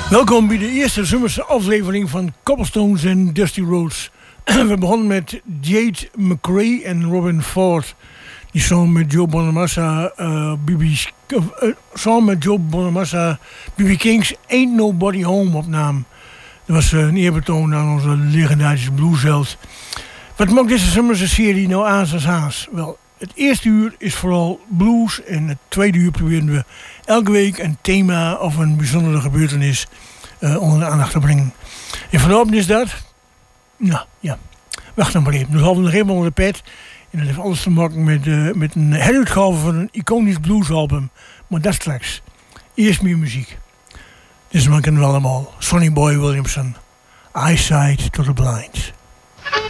Welkom bij de eerste zomerse aflevering van Cobblestones en Dusty Roads. We begonnen met Jade McRae en Robin Ford. Die samen met Joe Bonamassa, B.B. King's Ain't Nobody Home opname. Dat was een eerbetoon aan onze legendarische bluesheld. Wat maakt deze zomerse serie nou aan haas? Wel, het eerste uur is vooral blues en het tweede uur proberen we elke week een thema of een bijzondere gebeurtenis onder de aandacht te brengen. En vanavond is dat... Nou, ja. Wacht dan maar even. Nu houden we nog even onder de pet. En dat heeft alles te maken met een heruitgave van een iconisch bluesalbum. Maar dat straks. Eerst meer muziek. Dus man kennen we allemaal. Sonny Boy Williamson. Eyesight to the Blind.